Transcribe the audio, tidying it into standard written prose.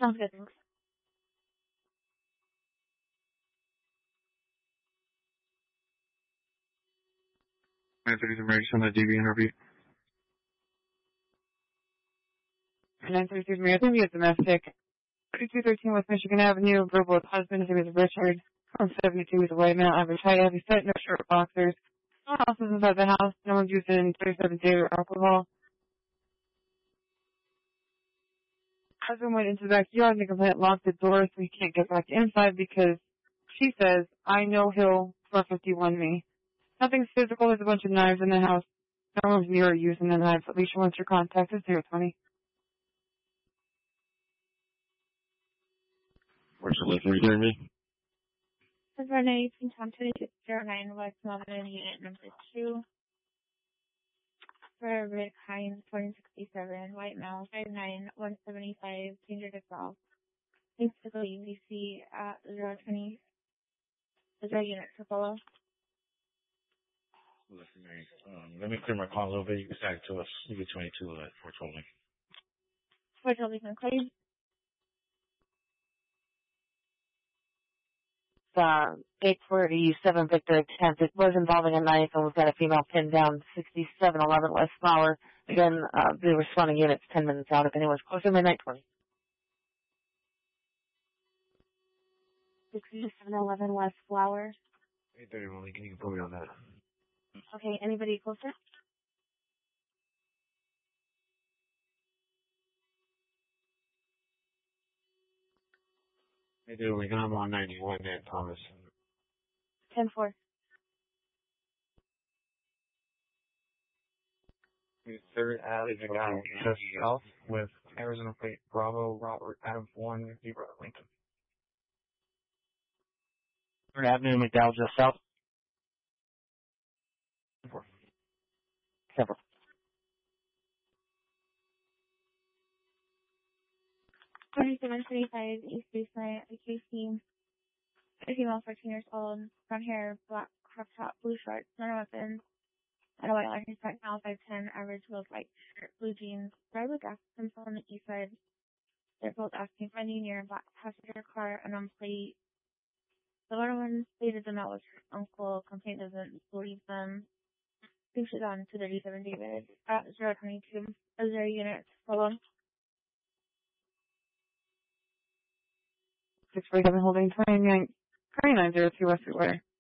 Sounds good, thanks. 930 American on the DB interview. 933 American, via domestic. 3213 West Michigan Avenue, verbal with husband, his name is Richard. From 72, he's a white male, average height, heavy set, no shirt, boxers. No houses inside the house, no one's using 37 day or alcohol. Husband went into the backyard and the complainant locked the door so he can't get back inside because she says, I know he'll 451 me. Nothing's physical, there's a bunch of knives in the house. No one's near or using the knives. Alicia wants your contact is 020. Where's the listener hearing me? This is Renee from Tom 2609 West Melbourne, unit number 2. For Rick Hines, 2067, white male, 5'9", 175, danger to golf. Thanks to the UVC at 020. Is there a unit to follow? Let me clear my call a little bit. You can stack it to us. You get 22 at 412. 412 is claim. 847 Victor attempt. It was involving a knife, and we've got a female pinned down, 6711 West Flower. Again, the responding unit's 10 minutes out. If anyone's closer, midnight 20. 6711 West Flower. 831, can you put me on that? Okay, anybody closer? Hey, dude, we got him on 91 there, Thomas. 10-4. Third alley, the guy just south with Arizona plate Bravo Robert Adams 1 Zebra Lincoln. Third Avenue, McDowell, just south. 4. 10-4. 2725 East Baseline, AKC. A female 14 years old, brown hair, black crop top, blue shorts, no weapons, and a white line. His back now 5'10", average wheels, white shirt, blue jeans. Driver gas pumps on the east side. They're both asking for any near a black passenger car, and on plate. The other one stated the note was her uncle. Complaint doesn't believe them. Thinks she's on 237 David at 022. Is there a unit? Hold on. 647 holding 2902 West Sweetwater.